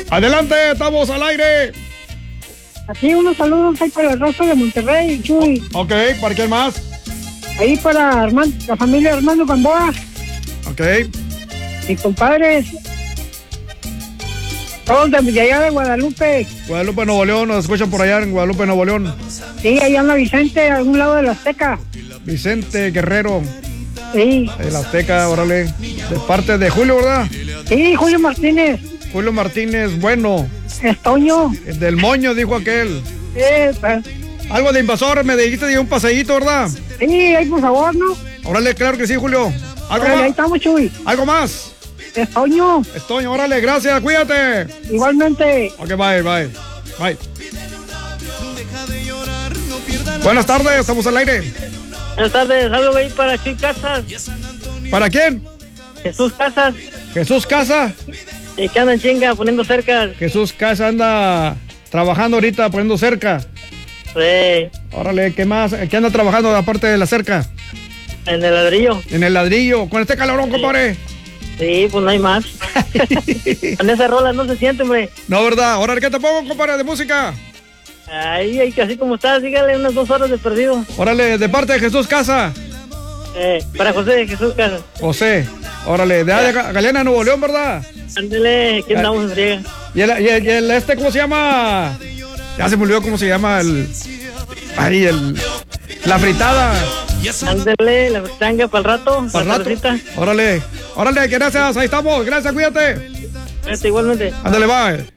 Adelante, estamos al aire. Aquí unos saludos ahí para el rostro de Monterrey, Chuy. Ok, ¿para quién más? Ahí para Armando, la familia Armando Gamboa. Ok. Mis compadres. Todos de allá de Guadalupe. Guadalupe, Nuevo León, nos escuchan por allá en Guadalupe, Nuevo León. Sí, ahí anda Vicente, a un lado de la Azteca. Vicente Guerrero. Sí. El Azteca, órale. De parte de Julio, ¿verdad? Sí, Julio Martínez. Julio Martínez, bueno. Es Toño. Del moño, dijo aquel. Pues. Algo de invasor, me dijiste de un paseíto, ¿verdad? Sí, ahí por favor, ¿no? Órale, claro que sí, Julio. ¿Algo Órale, más? ahí estamos, Chuy. ¿Algo más? Es Toño. Es Toño, órale, gracias, cuídate. Igualmente. Ok, bye. Buenas tardes, estamos al aire. Buenas tardes, algo ahí para Chuy Casas. ¿Para quién? Jesús Casas, Jesús Casa. que anda en chinga poniendo cerca. Jesús Casa anda trabajando ahorita poniendo cerca. Sí, Órale, ¿qué más? ¿Qué anda trabajando aparte de la cerca? en el ladrillo. En el ladrillo. Con este calorón, compadre. Sí, pues no hay más. Con esa rola no se siente, hombre. No, ¿verdad? Órale, ¿qué te pongo, compadre, de música? Ahí, así como está, sígale unas 2 horas de perdido. Órale, de parte de Jesús Casa. Para José de Jesús Casas. José. Órale, de Galeana, Nuevo León, ¿verdad? Ándele, aquí andamos en friega. ¿Y el este cómo se llama? Ya se me olvidó cómo se llama la fritada. Ándele, la tanga para el rato. Para el rato. Órale, gracias, ahí estamos, gracias, cuídate. Igualmente. Ándale, bye.